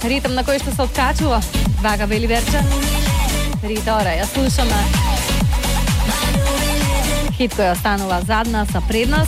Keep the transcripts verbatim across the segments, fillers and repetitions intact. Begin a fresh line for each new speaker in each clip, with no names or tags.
ритм на кој што се откачува. Вака вели Верча. Рита Ора, ја слушаме. Хит кој останува зад нас, а пред нас.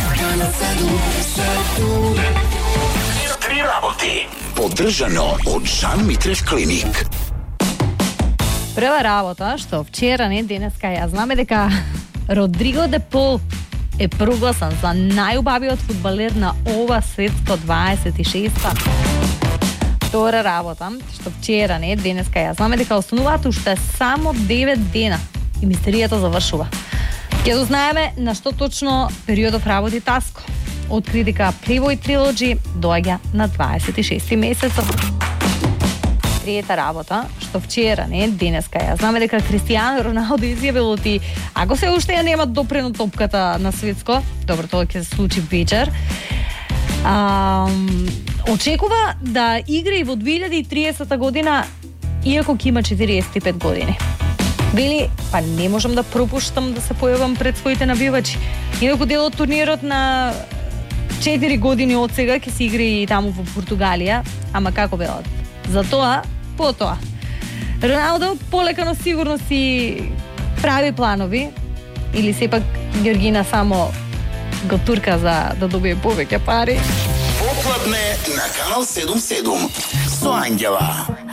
Три работи. Поддржано од Жан Митрев клиник.
Прва работа што вчера, не денеска, ја знаме дека Родриго де Пол е прогласан за најубавиот фудбалер на ова светско дваесет и шеста. Втора работа, што вчера, не денеска, ја знаме дека остануваат уште само девет дена и мистеријата завршува. Ќе дознаеме на што точно периодов работи Таско. Откри дека Playboy Trilogy доаѓа на дваесет и шести месецот. Трета работа, што вчера, не денеска, ја знаме дека Кристијано Роналдо изјавил оти, ако се уште ја нема допрено топката на светско, добро, тоа ќе се случи вечер, а, очекува да игра и во две илјади и триесета година, иако ќе има четириесет и пет години. Вели, па не можам да пропуштам да се појавам пред своите навивачи. Иако дел од турнирот на четири години од сега ќе се игра и таму во Португалија, ама како велат? Затоа, потоа. Роналдо полекано сигурно си прави планови, или сепак Георгина само го турка за да добие повеќе пари.
Попладне на Канал седум седум со Ангела.